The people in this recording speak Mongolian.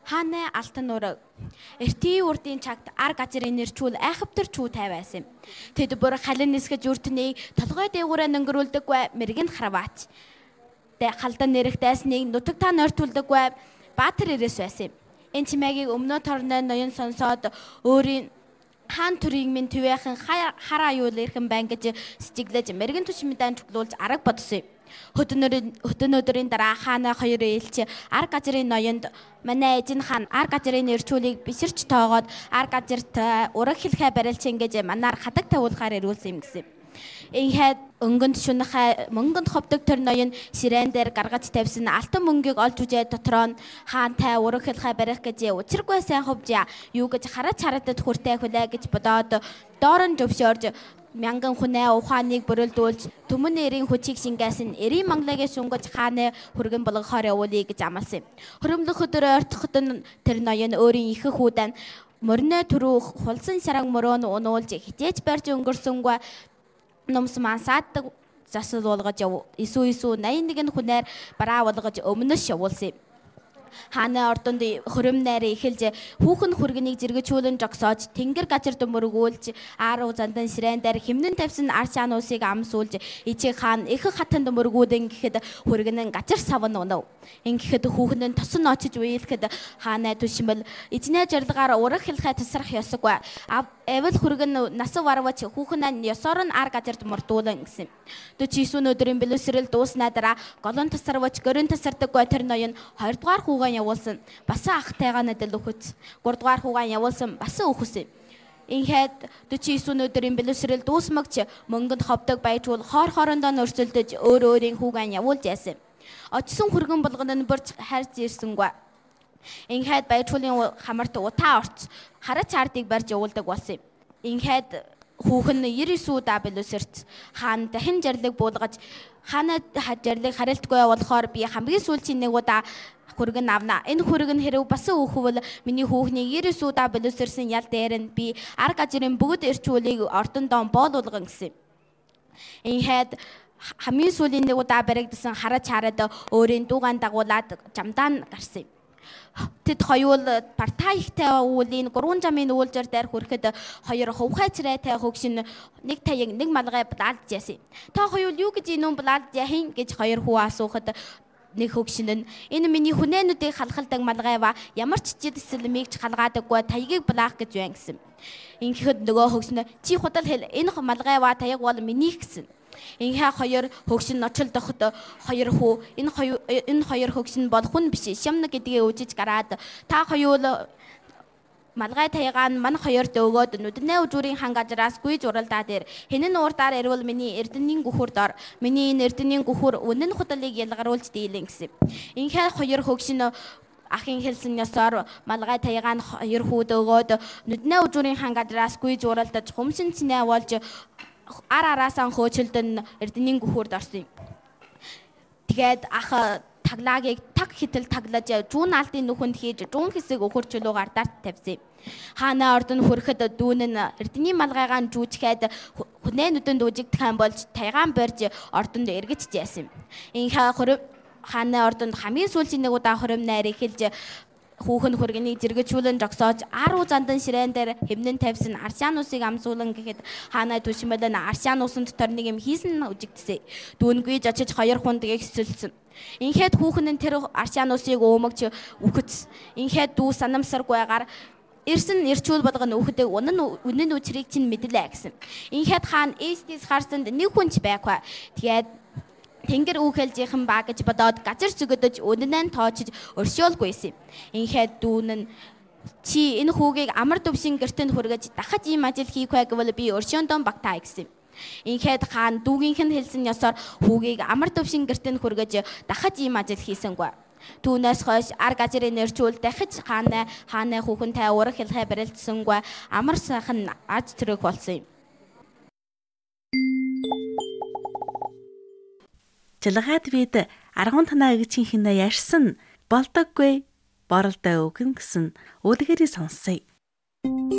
Хааны алтан нураг. Эртний урдын цагт ар газрын нэрчүүл айхавтар чүү тавиасан. Тэд бүр халин нисгэж үртнийг толгой дээгүүрээ нөнгөрүүлдэггүй мэрэгэн хараваач. Халдан нэрэх дайсныг нутаг та нойртуулдаггүй баатар ирээс байсан. Энэ чимээгийг өмнө торны ноён сонсоод өөрийн хаан төрийн минь төвийнхэн хараа юу л ирхэн байна гэж сэжиглэж мэрэгэн түшмэдэн чуглуулж арга бодсон. Хөдөн өдрийн дараа хааны хоёр ээлж ар газрын ноёнд манай эзэн хаан ар газрын нэрчүүлийг биширч тоогоод ар газарт ураг хэлхэ барилч ингэж манаар хадаг тавуулахаар ирүүлсэн юм гэсэн. Ингээд өнгөнд шунахай мөнгөнд ховдөг төр ноён ширээн дээр гаргаж тавьсан алтан мөнгийг олж үжээ дотроо нь хаантай ураг хэлхэ барих гэж учиргүй сайн хөвж юу гэж хараач хараадад хүртэй хүлээ гэж бодоод доорн зөвшөөрж мянган хүнээ ухааныг бүрэлдүүлж төмөн нэрийн хүчийг шингээсэн эрийн манлагийг сунгаж хааны хүргэн болгохоор явуулъя гэж амласан. Хөрөмлөх өдөр ойртоход тэр ноён өөрийн их хүүдэн мөрнө төрөө хулсан саран мөрөөн унуулж хитээж барьж өнгөрсөнгөө номс мансаад засал болгож исүү 81 хүнээр бараа болгож өмнөш явуулсан. Хааны ордонд хөрөм найраа эхэлж хүүхэн хүргэнийг зэрэгчүүлэн жогсоож тэнгэр газар дөмөргүүлж ааруу зандан ширээн дээр хэмнэн тавьсан ар шаануусыг амсуулж ичиг хаан их хатан дөмөргүүдэн гэхэд хүргэн газар савн унав. Ингэхэд хүүхэн нь тосон очиж уйлэхэд хааны түшмэл эзнээ жарлагаар ураг хэлхэ тасрах ёсгүй. Эвэл хүргэн нас варвач хүүхэн нь ёсоор нь ар газарт мөрдүүлэн гэсэн. 49 өдрийн бэлэсрэл дууснаа дараа голон тасарвач гөрөн тасардаггүй тэр ноён 2 дугаар хүүгэн явуулсан басан ахтайгаа надад өгөц 3 дугаар хүүгэн явуулсан басан өгөхсөн. Ингээд 49 өдрийн бэлэсрэл дуусмагч мөнгөнд ховдөг баяжуул хоор хоорондоо нөрсөлдөж өөрийн хүүгэн явуулж яасан. Очсон хүргэн болгонд нь борч хайрц ирсэнгүй. Ингээд баяжуулын хамарт утаа орц хараач ардыг барьж явуулдаг болсон. Ингээд хүүхэн 99 удаа бэлэсэрч хаан дахин жарлаг буулгаж хаана жарлаг харилтгүй болохоор би хамгийн сүүлчийн нэг удаа хүргэн авна. Энэ хүргэн хэрв басан өөхвөл миний хүүхний 99 удаа бэлэсэрсэн ял дээр нь би ар газрын бүгд эрчүүлийг ордондоо боолуулган гэсэн. Ингээд хамгийн сүүлийн нэг удаа баригдсан хараач хараад өөрийн дуугаан дагуулад жамдаан гарсан. Тэд хоёул парта ихтэй уулийн 3 замын уулзар дээр хүрэхэд хоёр хувхай царайтай хөгшин нэг таяг нэг малгай балаалж яасан. Та хоёул юу гэж инүүн балаалж яхин гэж хоёр хүү асуухад нэг хөгшин нь энэ миний хүнээнүүдийг халахалдаг малгайва ямар ч жидсэлмийг халгаадаггүй таягийг балаах гэж байна гэсэн. Ингэхэд нөгөө хөгшин чи худал хэл энэ малгайва таяг бол минийх гэсэн. Ингээ хоёр хөгшин ночлдоход хоёр хүү энэ хоёр хөгшин бол хүн биш шамна гэдгийг үжиж гараад та хоёул малгай таягаан мань хоёрт өгөөд нүднээ үжүүрийн хан газраас гүйж уралдаа дээр хинэн уурдаар ирвэл миний эрдэнийн гүхүр дор миний энэ эрдэнийн гүхүр үнэн худалыг ялгаруулж дийлэн гэсэн. Ингээ хоёр хөгшин ахын хэлсэн ёсоор малгай таягаан хоёр хүүд өгөөд нүднээ үжүүрийн хан газраас гүйж уралдаж хумшин цэнэ болж араасаа хөөчлөлдөн эрдэнийн гүхүрд орсон. Тэгээд ах таглагийг таг хитэл таглаж жуун алдын нүхэнд хийж жуун хэсэг өхөрчлөө гардарт тавьсан. Хаана ордон хүрэхэд дүүн нь эрдэнийн малгайгаан жүүчгээд хүнээ нүдэнд үжигдхэн болж тайгаан барьж ордонд эргэж яасан. Ингээ хаана ордонд хамгийн сүүлийн нэг удаа хором найр эхэлж хүүхэн хүргэнийг зэрэгчүүлэн жогсоож аруу зандан ширээн дээр хэмнэн тавьсан аршаануусыг амсуулан гэхэд хаана түшмэл нь аршаануусан дотор нэг юм хийсэн үжигдсэн. Дүүнгүйж очиж хоёр хүнд гихсэлсэн. Ингээд хүүхэн нь тэр аршаануусыг өөмөгч үхэж. Ингээд дүү санамсаргүйгээр ирсэн ирчүүл болгоно үхдэг үнэн үчрийг чинь мэдлээ гэсэн. Ингээд хаан ээжтээс харсанд нэг хүнч байхгүй. Тэгээд тэнгэр үүхэлжийнхэн ба гэж бодоод газар зүгөдөж үнэнээ тоочж өршөөлгүйсэн. Ингээд дүүн нь чи энэ хүүгийг амар төвшин гэртэнд хүргэж дахиж ийм ажил хийх вэ гэвэл би өршөөндөө багтаа гэсэн. Ингээд хаан дүүгийнх нь хэлсэн ёсоор хүүгийг амар төвшин гэртэнд хүргэж дахиж ийм ажил хийсэнгүй. Түүнээс хойш ар газрын нэрчүүл дахиж хааны хүүхэнтэй ураг хэлхэ барилдсангүй амар сайхан аз төрөг болсон юм. Жалгаад бид аргун танаа эгчийн хинэ яшсан болдоггүй боролдоо өгөн гэсэн үлгэрийг сонсъё.